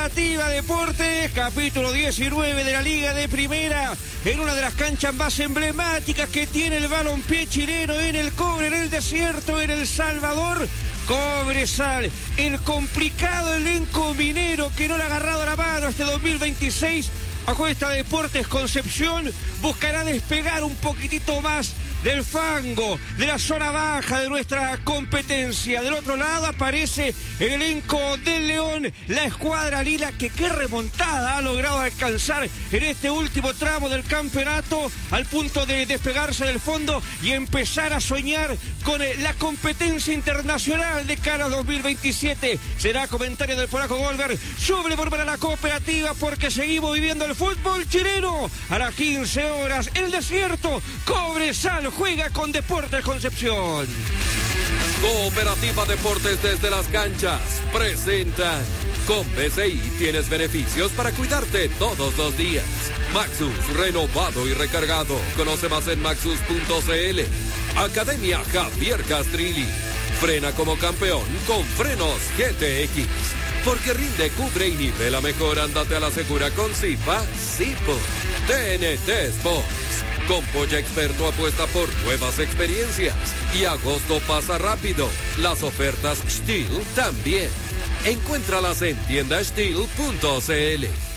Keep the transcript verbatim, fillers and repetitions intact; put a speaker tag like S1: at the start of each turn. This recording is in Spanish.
S1: Cooperativa Deportes, capítulo diecinueve de la Liga de Primera, en una de las canchas más emblemáticas que tiene el balompié chileno, en el Cobre, en el desierto, en El Salvador. Cobresal, el complicado elenco minero que no le ha agarrado la mano este dos mil veintiséis. A Cuesta Deportes Concepción buscará despegar un poquitito más del fango, de la zona baja de nuestra competencia. Del otro lado aparece el elenco del León, la escuadra lila, que qué remontada ha logrado alcanzar en este último tramo del campeonato, al punto de despegarse del fondo y empezar a soñar con la competencia internacional de cara a dos mil veintisiete. Será comentario del polaco Goldberg. Sube por para la Cooperativa, porque seguimos viviendo el fútbol chileno. A las quince horas, el desierto, Cobresal juega con Deportes Concepción.
S2: Cooperativa Deportes desde las canchas presenta: con B C I tienes beneficios para cuidarte todos los días. Maxus, renovado y recargado. Conoce más en maxus punto c l. Academia Javier Castrilli. Frena como campeón con frenos G T X. Porque rinde, cubre y nivela mejor. Ándate a la segura con Zipa, Zipo. T N T Sports. Con Polla Experto apuesta por nuevas experiencias. Y agosto pasa rápido. Las ofertas Steel también. Encuéntralas en tienda steel punto c l.